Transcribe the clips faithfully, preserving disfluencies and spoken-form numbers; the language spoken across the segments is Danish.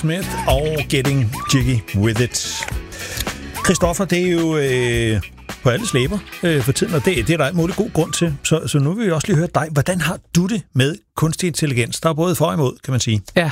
Smith og Getting Jiggy With It. Christoffer, det er jo øh, på alle slæber øh, for tiden, og det, det er der en mulig god grund til. Så, så nu vil vi også lige høre dig. Hvordan har du det med kunstig intelligens? Der er både for og imod, kan man sige. Ja.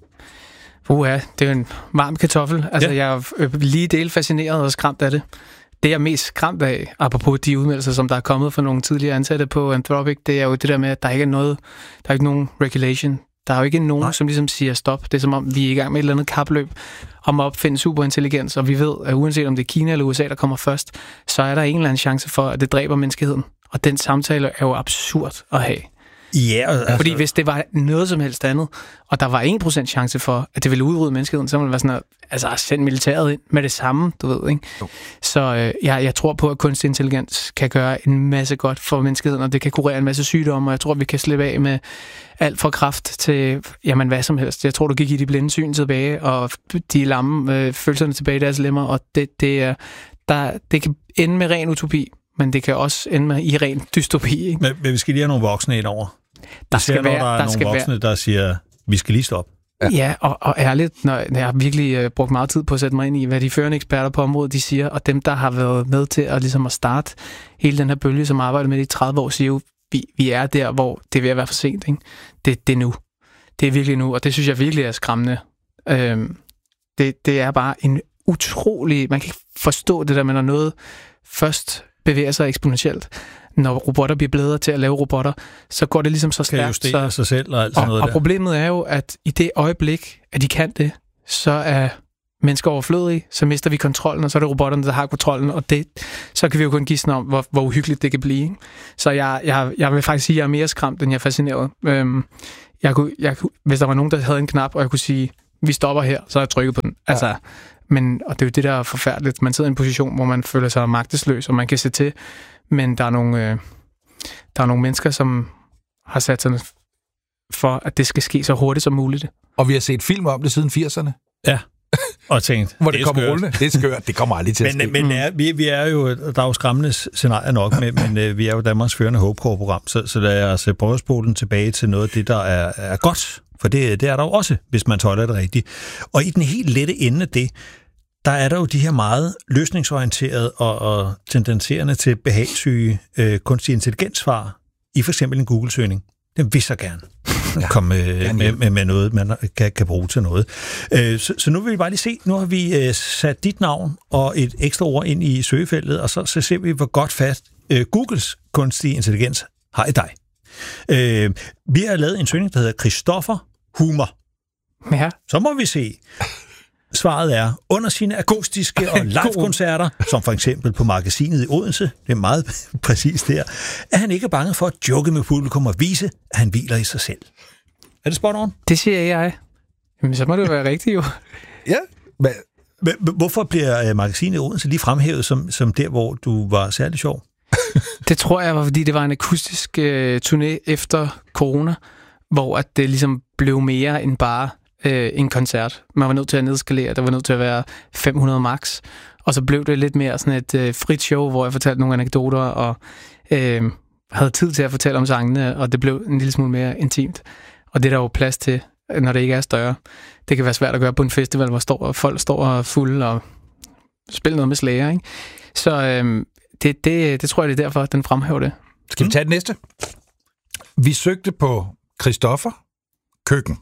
Uha, det er jo en varm kartoffel. Altså, ja. Jeg er lige del fascineret og skræmt af det. Det, jeg er mest skræmt af, apropos de udmeldelser, som der er kommet fra nogle tidligere ansatte på Anthropic, det er jo det der med, at der ikke er noget, der er ikke nogen regulation. Der er jo ikke nogen, Nej. som ligesom siger stop. Det er som om, vi er i gang med et eller andet kapløb om at opfinde superintelligens, og vi ved, at uanset om det er Kina eller U S A, der kommer først, så er der en eller anden chance for, at det dræber menneskeheden. Og den samtale er jo absurd at have. Ja, altså... Fordi hvis det var noget som helst andet, og der var en procent chance for, at det ville udrydde menneskeheden, så ville det være sådan noget, altså send militæret ind med det samme, du ved, ikke? Jo. Så øh, jeg, jeg tror på, at kunstig intelligens kan gøre en masse godt for menneskeheden, og det kan kurere en masse sygdomme, og jeg tror, vi kan slippe af med alt fra kræft til, jamen hvad som helst. Jeg tror, du kan give de blinde syn tilbage, og de lamme øh, følelserne tilbage i deres lemmer, og det, det, er, der, det kan ende med ren utopi. Men det kan også ende med i ren dystopi, ikke? Men, men vi skal lige have nogle voksne ind over. Der skal ser, være, når der er der nogle skal voksne, være... der siger, vi skal lige stoppe. Ja, ja og, og ærligt, når jeg har virkelig uh, brugt meget tid på at sætte mig ind i, hvad de førende eksperter på området, de siger, og dem, der har været med til at, ligesom at starte hele den her bølge, som arbejder med det i tredive år, siger jo, vi, vi er der, hvor det er ved at være for sent, ikke? Det, det er nu. Det er virkelig nu, og det synes jeg virkelig er skræmmende. Øhm, det, det er bare en utrolig... Man kan ikke forstå det der, men når noget først bevæger sig eksponentielt. Når robotter bliver bedre til at lave robotter, så går det ligesom så stærkt. Kan justere så... sig selv og alt sådan og, noget og der. problemet er jo, at i det øjeblik, at de kan det, så er mennesker overflødige, så mister vi kontrollen, og så er det robotterne, der har kontrollen, og det, så kan vi jo kun gisne om, hvor, hvor uhyggeligt det kan blive. Ikke? Så jeg, jeg, jeg vil faktisk sige, at jeg er mere skræmt, end jeg er fascineret. Øhm, jeg kunne, jeg, hvis der var nogen, der havde en knap, og jeg kunne sige, vi stopper her, så har jeg trykket på den. Ja. Altså, men, og det er jo det, der er forfærdeligt. Man sidder i en position, hvor man føler sig magtesløs, og man kan se til, men der er nogle, øh, der er nogle mennesker, som har sat sig for, at det skal ske så hurtigt som muligt. Og vi har set film om det siden firserne. Ja, og tænkt, hvor det, det kommer rullende. Det er skørt. Det kommer aldrig til at ske. Men, men er, vi, vi er jo, der er jo skræmmende scenarier nok, men, men øh, vi er jo Danmarks førende håbekår-program, så, så lad os prøve at spole den tilbage til noget af det, der er, er godt. For det, det er der jo også, hvis man tøjler det rigtigt. Og i den helt lette ende af det, der er der jo de her meget løsningsorienterede og, og tendenserende til behagssyge øh, kunstig intelligensvar i for eksempel en Google-søgning. Den vil så gerne ja, komme øh, med, med, med noget, man kan, kan bruge til noget. Øh, så, så nu vil vi bare lige se, nu har vi øh, sat dit navn og et ekstra ord ind i søgefeltet, og så, så ser vi, hvor godt fast øh, Googles kunstig intelligens har i dig. Øh, vi har lavet en søgning, der hedder Christoffer Humor. Ja. Så må vi se. Svaret er, under sine akustiske og live-koncerter, som for eksempel på Magasinet i Odense, det er meget præcis der, er han ikke bange for at joke med publikum og vise, at han hviler i sig selv. Er det spot on? Det siger jeg. Men så må det jo være rigtigt jo. Ja. Men... Hvorfor bliver Magasinet i Odense lige fremhævet som, som der, hvor du var særlig sjov? Det tror jeg var, fordi det var en akustisk øh, turné efter corona, hvor at det ligesom blev mere end bare øh, en koncert. Man var nødt til at nedskalere, der var nødt til at være fem hundrede max, og så blev det lidt mere sådan et øh, frit show, hvor jeg fortalte nogle anekdoter, og øh, havde tid til at fortælle om sangene, og det blev en lille smule mere intimt. Og det er der jo plads til, når det ikke er større. Det kan være svært at gøre på en festival, hvor står, folk står fulde og spiller noget med slager, ikke? Så øh, det, det, det tror jeg, det er derfor, den fremhæver det. Skal vi tage det næste? Vi søgte på Christoffer køkken.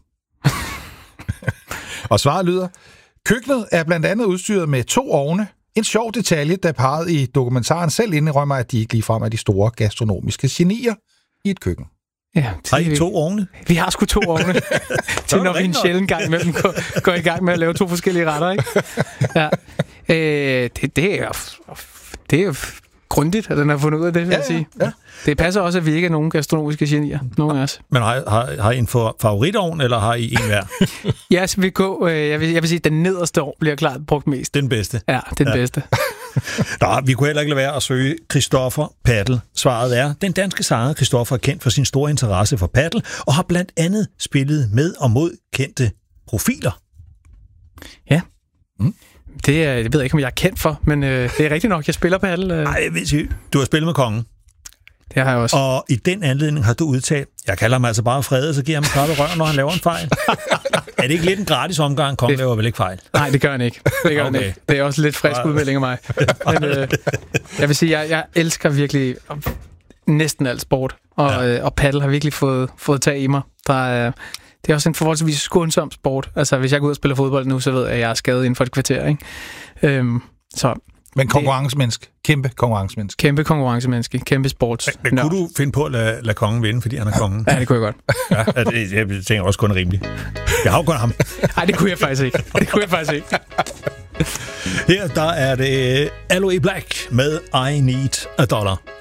Og svaret lyder, køkkenet er blandt andet udstyret med to ovne. En sjov detalje, der parret i dokumentaren selv indrømmer, at de ikke ligefrem er de store gastronomiske genier i et køkken. Ja, har I to ovne? Vi har sgu to ovne. Til når vi en sjældent gang imellem går, går i gang med at lave to forskellige retter, ikke? Ja. Øh, det, det er det er jo grundigt, at den har fundet ud af det, vil ja, jeg sige. Ja. Det passer også, at vi ikke er nogen gastronomiske genier. Nogen af os. Men har, har, har I en favoritovn, eller har I en hver? Ja, så vi går, øh, jeg, vil, jeg vil sige, at den nederste ovn bliver klart brugt mest. Den bedste? Ja, den ja. bedste. Nå, vi kunne heller ikke lade være at søge Christoffer Paddel. Svaret er, den danske sanger Christoffer er kendt for sin store interesse for paddel, og har blandt andet spillet med og mod kendte profiler. Ja. Mm. Det, er, det ved jeg ikke, om jeg er kendt for, men øh, det er rigtigt nok, jeg spiller paddel. Øh. Nej, jeg vil sige, du har spillet med kongen. Det har jeg også. Og i den anledning har du udtalt, jeg kalder ham altså bare Frede, så giver ham en røv, når han laver en fejl. Er det ikke lidt en gratis omgang? Kongen laver vel ikke fejl? Nej, det gør han ikke. Det gør okay. han ikke. Det er også lidt frisk udmelding af mig. Men, øh, jeg vil sige, jeg, jeg elsker virkelig næsten alt sport, og, ja. øh, og paddle har virkelig fået, fået tag i mig. Der er, det er også en forholdsvis skånsom sport. Altså, hvis jeg går ud og spiller fodbold nu, så ved jeg, at jeg er skadet inden for et kvarter. Ikke? Øhm, så Men konkurrencemenneske. Kæmpe konkurrencemenneske. Kæmpe konkurrencemenneske. Kæmpe sports. Men, men kunne du finde på at lade, lade kongen vinde, fordi han er kongen? Ja, det kunne jeg godt. Ja, det, jeg tænker også kun er rimeligt. Jeg har jo kun ham. Nej, det kunne jeg faktisk ikke. Det kunne jeg faktisk ikke. Her der er det Aloe Black med I Need a Dollar.